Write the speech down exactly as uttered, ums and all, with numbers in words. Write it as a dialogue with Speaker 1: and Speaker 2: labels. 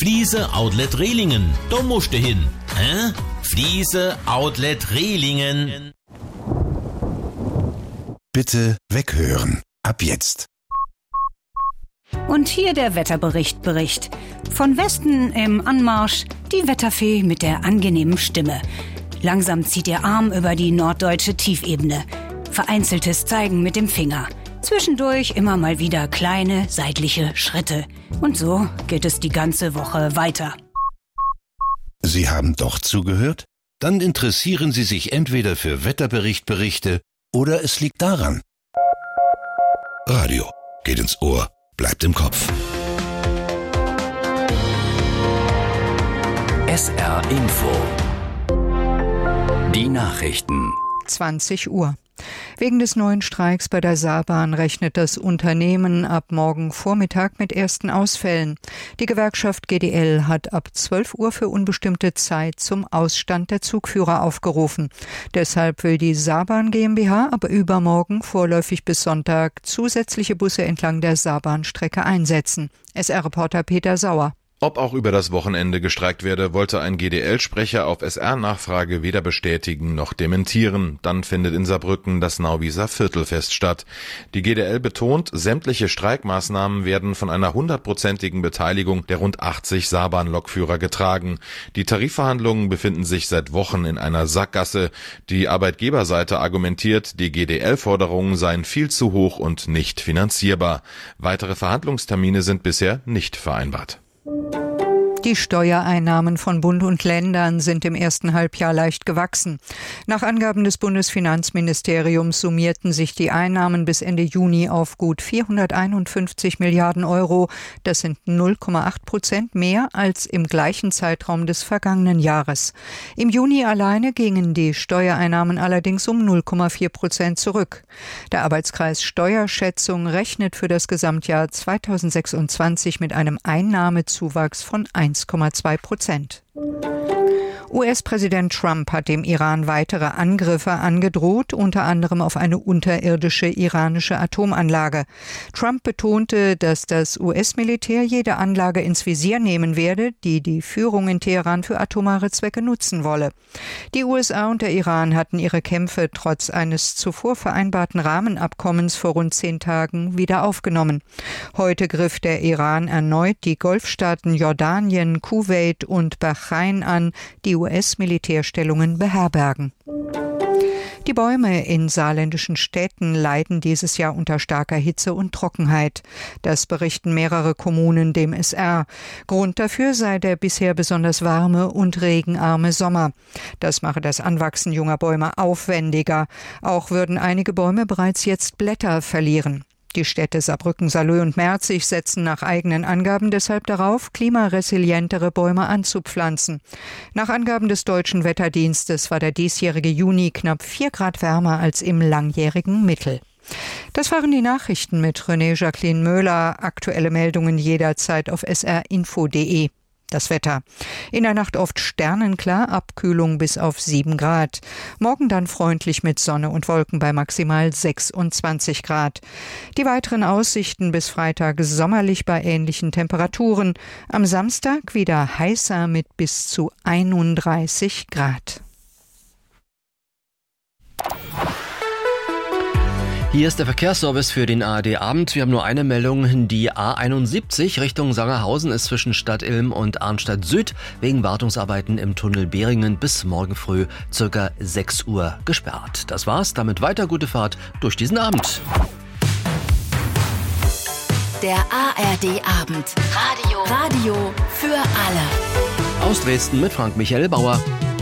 Speaker 1: Fliese Outlet Rehlingen. Da musst du hin. Hä? Fliese Outlet Rehlingen.
Speaker 2: Bitte weghören. Ab jetzt.
Speaker 3: Und hier der Wetterbericht Bericht. Von Westen im Anmarsch die Wetterfee mit der angenehmen Stimme. Langsam zieht ihr Arm über die norddeutsche Tiefebene. Vereinzeltes Zeigen mit dem Finger. Zwischendurch immer mal wieder kleine seitliche Schritte. Und so geht es die ganze Woche weiter.
Speaker 2: Sie haben doch zugehört? Dann interessieren Sie sich entweder für Wetterberichtberichte oder es liegt daran. Radio geht ins Ohr, bleibt im Kopf.
Speaker 4: S R Info. Die Nachrichten.
Speaker 5: zwanzig Uhr. Wegen des neuen Streiks bei der Saarbahn rechnet das Unternehmen ab morgen Vormittag mit ersten Ausfällen. Die Gewerkschaft G D L hat ab zwölf Uhr für unbestimmte Zeit zum Ausstand der Zugführer aufgerufen. Deshalb will die Saarbahn GmbH aber übermorgen vorläufig bis Sonntag zusätzliche Busse entlang der Saarbahnstrecke einsetzen. S R-Reporter Peter Sauer.
Speaker 6: Ob auch über das Wochenende gestreikt werde, wollte ein G D L-Sprecher auf S R-Nachfrage weder bestätigen noch dementieren. Dann findet in Saarbrücken das Nauwieser Viertelfest statt. Die G D L betont, sämtliche Streikmaßnahmen werden von einer hundertprozentigen Beteiligung der rund achtzig Saarbahn-Lokführer getragen. Die Tarifverhandlungen befinden sich seit Wochen in einer Sackgasse. Die Arbeitgeberseite argumentiert, die G D L-Forderungen seien viel zu hoch und nicht finanzierbar. Weitere Verhandlungstermine sind bisher nicht vereinbart.
Speaker 5: Die Steuereinnahmen von Bund und Ländern sind im ersten Halbjahr leicht gewachsen. Nach Angaben des Bundesfinanzministeriums summierten sich die Einnahmen bis Ende Juni auf gut vierhunderteinundfünfzig Milliarden Euro. Das sind null Komma acht Prozent mehr als im gleichen Zeitraum des vergangenen Jahres. Im Juni alleine gingen die Steuereinnahmen allerdings um null Komma vier Prozent zurück. Der Arbeitskreis Steuerschätzung rechnet für das Gesamtjahr zweitausendsechsundzwanzig mit einem Einnahmezuwachs von eins Komma zwei Prozent. U S-Präsident Trump hat dem Iran weitere Angriffe angedroht, unter anderem auf eine unterirdische iranische Atomanlage. Trump betonte, dass das U S-Militär jede Anlage ins Visier nehmen werde, die die Führung in Teheran für atomare Zwecke nutzen wolle. Die U S A und der Iran hatten ihre Kämpfe trotz eines zuvor vereinbarten Rahmenabkommens vor rund zehn Tagen wieder aufgenommen. Heute griff der Iran erneut die Golfstaaten Jordanien, Kuwait und Bahrain an, die U S-Militärstellungen beherbergen. Die Bäume in saarländischen Städten leiden dieses Jahr unter starker Hitze und Trockenheit. Das berichten mehrere Kommunen dem S R. Grund dafür sei der bisher besonders warme und regenarme Sommer. Das mache das Anwachsen junger Bäume aufwendiger. Auch würden einige Bäume bereits jetzt Blätter verlieren. Die Städte Saarbrücken, Saarlouis und Merzig setzen nach eigenen Angaben deshalb darauf, klimaresilientere Bäume anzupflanzen. Nach Angaben des Deutschen Wetterdienstes war der diesjährige Juni knapp vier Grad wärmer als im langjährigen Mittel. Das waren die Nachrichten mit René Jacqueline Möhler. Aktuelle Meldungen jederzeit auf s r info punkt d e. Das Wetter. In der Nacht oft sternenklar, Abkühlung bis auf sieben Grad. Morgen dann freundlich mit Sonne und Wolken bei maximal sechsundzwanzig Grad. Die weiteren Aussichten bis Freitag sommerlich bei ähnlichen Temperaturen. Am Samstag wieder heißer mit bis zu einunddreißig Grad.
Speaker 7: Hier ist der Verkehrsservice für den A R D-Abend. Wir haben nur eine Meldung. Die A einundsiebzig Richtung Sangerhausen ist zwischen Stadt Ilm und Arnstadt Süd wegen Wartungsarbeiten im Tunnel Behringen bis morgen früh ca. sechs Uhr gesperrt. Das war's. Damit weiter gute Fahrt durch diesen Abend.
Speaker 8: Der A R D-Abend. Radio. Radio für alle.
Speaker 7: Aus Dresden mit Frank Michael Bauer.